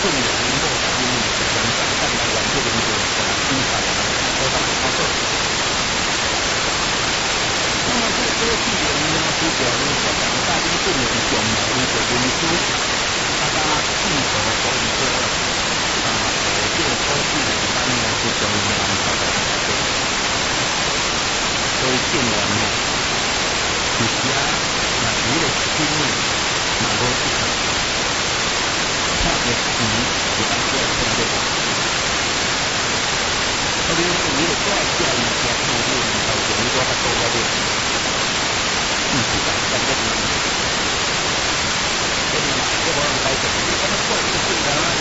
近年民众反映市场上看来完这个一个新产的高档操作。那么这个去年呢，主要呢是讲大家近年中呢，一个运输，大家进口可以说这个科技的方面是中央发展的，所以近年呢，有些那除了新的马路市场，特别是有当时的这个。所以，你的多少家呢？家庭里面头前你多少多少的，是的，感觉是。所以嘛，这个来讲，你看他做这个事情啊。